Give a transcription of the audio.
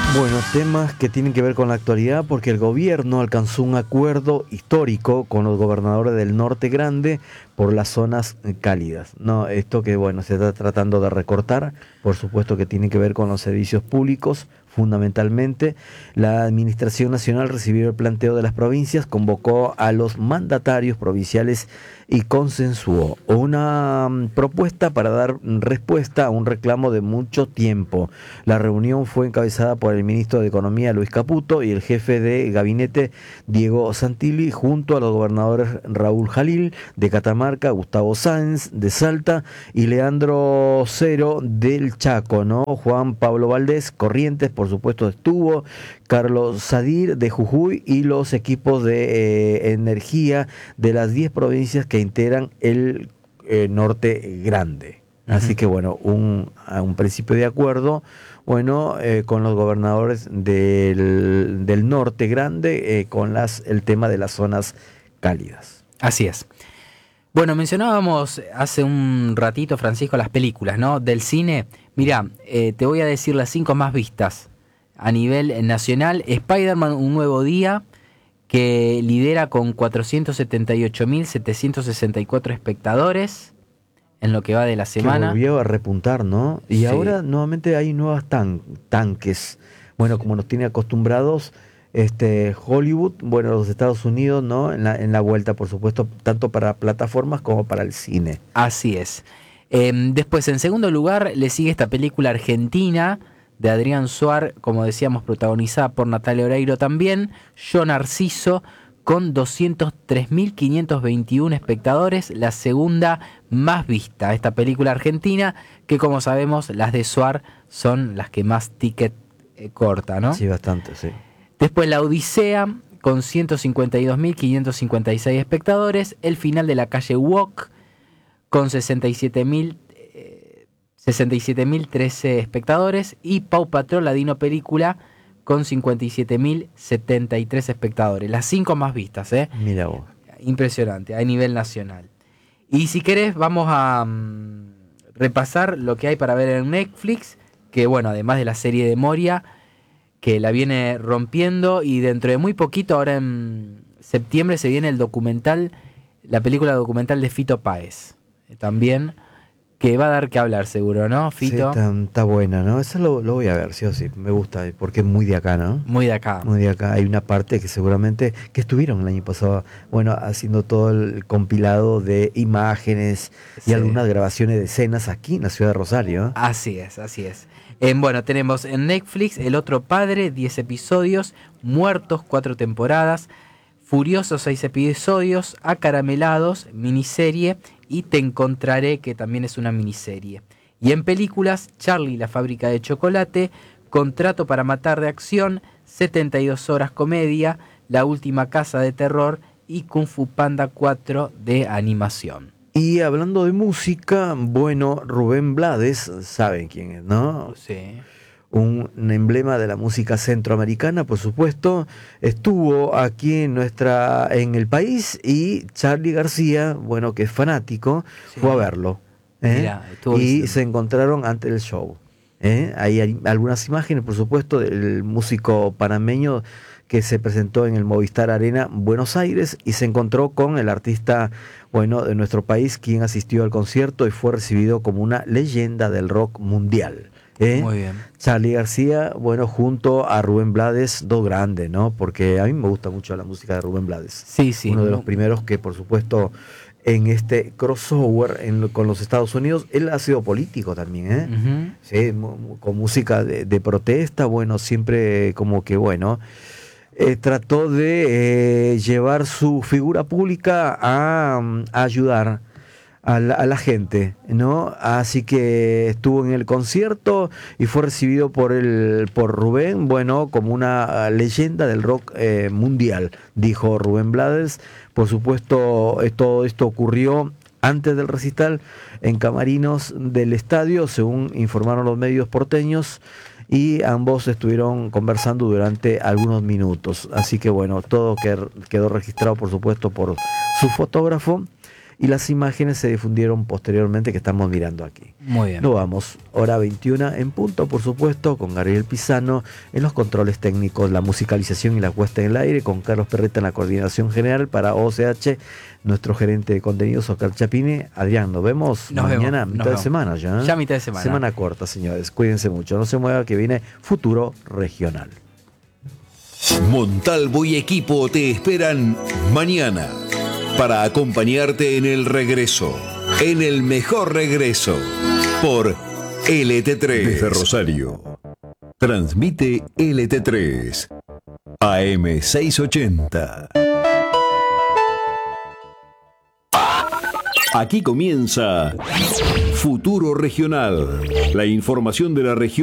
Bueno, temas que tienen que ver con la actualidad porque el gobierno alcanzó un acuerdo histórico con los gobernadores del Norte Grande por las zonas cálidas. No, esto que bueno, se está tratando de recortar, por supuesto que tiene que ver con los servicios públicos, fundamentalmente. La Administración Nacional recibió el planteo de las provincias, convocó a los mandatarios provinciales y consensuó una propuesta para dar respuesta a un reclamo de mucho tiempo. La reunión fue encabezada por el ministro de Economía Luis Caputo y el jefe de gabinete Diego Santilli, junto a los gobernadores Raúl Jalil de Catamarca, Gustavo Sáenz de Salta y Leandro Cero del Chaco, ¿no? Juan Pablo Valdés Corrientes, por supuesto, estuvo, Carlos Sadir de Jujuy y los equipos de energía de las 10 provincias que integran el Norte Grande. Así que bueno, a un principio de acuerdo, bueno, con los gobernadores del Norte Grande, con el tema de las zonas cálidas. Así es. Bueno, mencionábamos hace un ratito, Francisco, las películas, ¿no? Del cine. Mirá, te voy a decir las 5 más vistas a nivel nacional. Spider-Man, Un Nuevo Día, que lidera con 478.764 espectadores en lo que va de la semana. Que volvió a repuntar, ¿no? Y sí, ahora nuevamente hay nuevas tanques. Bueno, como nos tiene acostumbrados Hollywood, bueno, los Estados Unidos, ¿no? En la vuelta, por supuesto, tanto para plataformas como para el cine. Así es. Después, en segundo lugar, le sigue esta película argentina de Adrián Suar, como decíamos, protagonizada por Natalia Oreiro también, Yo Narciso, con 203.521 espectadores, la segunda más vista. Esta película argentina, que como sabemos, las de Suar son las que más ticket corta, ¿no? Sí, bastante, sí. Después La Odisea, con 152.556 espectadores. El final de la calle Walk, con 67.013 espectadores. Y Pau Patrol, la Dino Película, con 57.073 espectadores. Las 5 más vistas, ¿eh? Mira vos. Impresionante, a nivel nacional. Y si querés, vamos a repasar lo que hay para ver en Netflix, que bueno, además de la serie de Moria, que la viene rompiendo, y dentro de muy poquito, ahora en septiembre, se viene el documental, la película documental de Fito Páez, también, que va a dar que hablar seguro, ¿no, Fito? Sí, está buena, ¿no? Eso lo voy a ver, sí o sí, me gusta, porque es muy de acá, ¿no? Muy de acá. Muy de acá, hay una parte que seguramente, que estuvieron el año pasado, bueno, haciendo todo el compilado de imágenes y algunas grabaciones de escenas aquí en la ciudad de Rosario, ¿eh? Así es, así es. Bueno, tenemos en Netflix El Otro Padre, 10 episodios, Muertos, 4 temporadas, Furiosos, 6 episodios, Acaramelados, miniserie, y Te Encontraré, que también es una miniserie. Y en películas, Charlie, la fábrica de chocolate, Contrato para matar de acción, 72 horas comedia, La última casa de terror y Kung Fu Panda 4 de animación. Y hablando de música, bueno, Rubén Blades, saben quién es, ¿no? Sí. Un emblema de la música centroamericana, por supuesto, estuvo aquí en el país, y Charly García, bueno, que es fanático, Sí. fue a verlo, Mirá, y se encontraron antes del show. Hay algunas imágenes, por supuesto, del músico panameño que se presentó en el Movistar Arena Buenos Aires y se encontró con el artista, bueno, de nuestro país, quien asistió al concierto y fue recibido como una leyenda del rock mundial. Muy bien. Charly García, bueno, junto a Rubén Blades, dos grandes, ¿no? Porque a mí me gusta mucho la música de Rubén Blades. Sí, sí. Uno de los primeros que, por supuesto, en este crossover con los Estados Unidos, él ha sido político también, ¿eh? Uh-huh. Sí, con música de protesta, bueno, siempre como que, bueno, trató de llevar su figura pública a ayudar a la gente, ¿no? Así que estuvo en el concierto y fue recibido por Rubén, bueno, como una leyenda del rock mundial, dijo Rubén Blades. Por supuesto, todo esto ocurrió antes del recital en camarinos del estadio, según informaron los medios porteños, y ambos estuvieron conversando durante algunos minutos. Así que bueno, todo quedó registrado, por supuesto, por su fotógrafo. y las imágenes se difundieron posteriormente que estamos mirando aquí. Muy bien. Nos vamos, hora 21 en punto, por supuesto, con Gabriel Pisano en los controles técnicos, la musicalización y la puesta en el aire, con Carlos Perreta en la coordinación general para OCH, nuestro gerente de contenidos, Oscar Chapine. Adrián, nos vemos mañana, mitad de semana ya. Ya mitad de semana. Semana corta, señores. Cuídense mucho, no se mueva que viene Futuro Regional. Montalvo y equipo te esperan mañana para acompañarte en el regreso, en el mejor regreso, por LT3. Desde Rosario, transmite LT3, AM 680. Aquí comienza Futuro Regional, la información de la región.